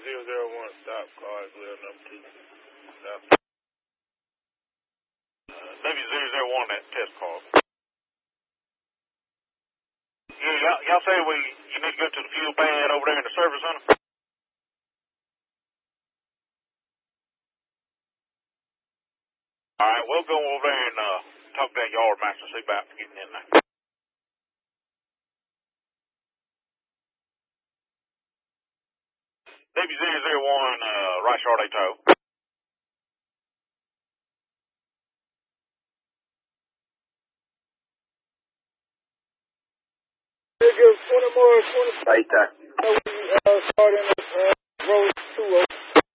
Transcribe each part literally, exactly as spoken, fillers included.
zero zero one, stop, Carswell, number two. Stop. Uh, W zero zero one, that test car. Yeah, y'all, y'all say we, you need to go to the fuel pad over there in the service center? Alright, we'll go over there and uh, talk to that yard master, see about getting in there. W zero zero one, uh, right short A tow. Give twenty more, twenty. Right there. Uh, we uh, starting at uh, road two oh.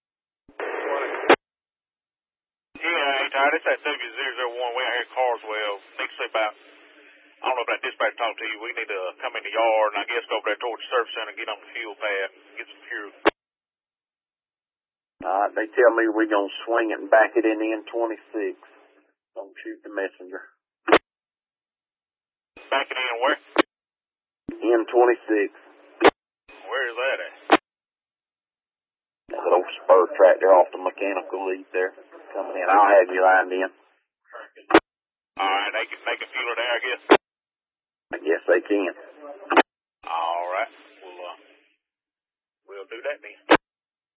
Yeah, ain't tired. It's that W zero zero one. We out here at Carswell. Need to see about, I don't know if that dispatch talked to you. We need to come in the yard and I guess go over there towards the service center and get on the fuel pad and get some fuel. Alright, they tell me we're gonna swing it and back it in N twenty-six. Don't shoot the messenger. Back it in where? N twenty-six. Where is that at? That little spur tractor off the mechanical lead there. Coming in. I'll have you lined in. Alright, they can, they can fuel it there, I guess. I guess they can. Alright, we'll, uh, we'll do that then.